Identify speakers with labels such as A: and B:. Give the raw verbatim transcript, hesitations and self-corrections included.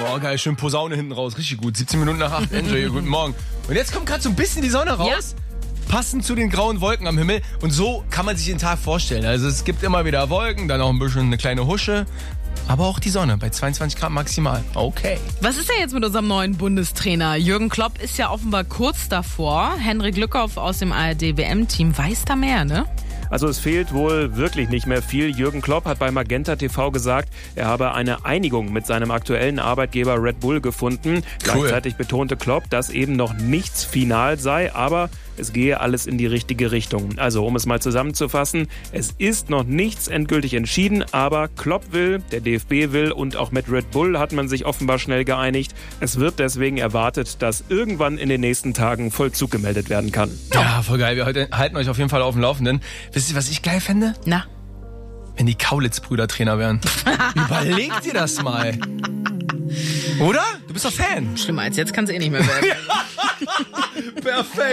A: Boah, geil, schön Posaune hinten raus, richtig gut. siebzehn Minuten nach acht, Enjoy, guten Morgen. Und jetzt kommt gerade so ein bisschen die Sonne raus. Ja. Passend zu den grauen Wolken am Himmel. Und so kann man sich den Tag vorstellen. Also es gibt immer wieder Wolken, dann auch ein bisschen eine kleine Husche. Aber auch die Sonne bei zweiundzwanzig Grad maximal. Okay.
B: Was ist denn jetzt mit unserem neuen Bundestrainer? Jürgen Klopp ist ja offenbar kurz davor. Henrik Lückhoff aus dem A R D-W M-Team weiß da mehr, ne?
C: Also es fehlt wohl wirklich nicht mehr viel. Jürgen Klopp hat bei Magenta T V gesagt, er habe eine Einigung mit seinem aktuellen Arbeitgeber Red Bull gefunden. Cool. Gleichzeitig betonte Klopp, dass eben noch nichts final sei, aber es gehe alles in die richtige Richtung. Also um es mal zusammenzufassen, es ist noch nichts endgültig entschieden, aber Klopp will, der D F B will und auch mit Red Bull hat man sich offenbar schnell geeinigt. Es wird deswegen erwartet, dass irgendwann in den nächsten Tagen Vollzug gemeldet werden kann.
A: Ja, voll geil. Wir halten euch auf jeden Fall auf dem Laufenden. Wisst ihr, was ich geil fände?
B: Na?
A: Wenn die Kaulitz-Brüder Trainer wären. Überleg dir das mal. Oder? Du bist doch Fan.
B: Schlimmer als jetzt kann es eh nicht mehr werden.
A: Perfekt.